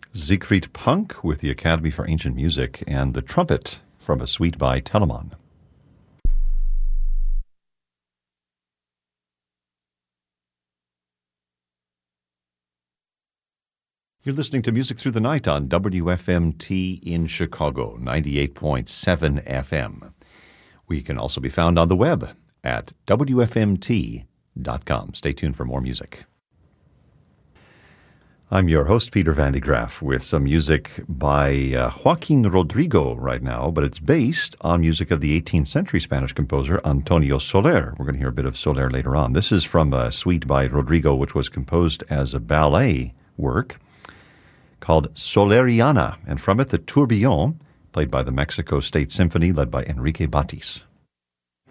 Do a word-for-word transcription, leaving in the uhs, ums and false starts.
Siegfried Punk with the Academy for Ancient Music and the trumpet from a suite by Telemann. You're listening to Music Through the Night on W F M T in Chicago, ninety-eight point seven F M. We can also be found on the web at W F M T dot com. Stay tuned for more music. I'm your host, Peter Van de Graaff, with some music by uh, Joaquin Rodrigo right now, but it's based on music of the eighteenth century Spanish composer Antonio Soler. We're going to hear a bit of Soler later on. This is from a suite by Rodrigo, which was composed as a ballet work called Soleriana, and from it, the Tourbillon, played by the Mexico State Symphony, led by Enrique Batis.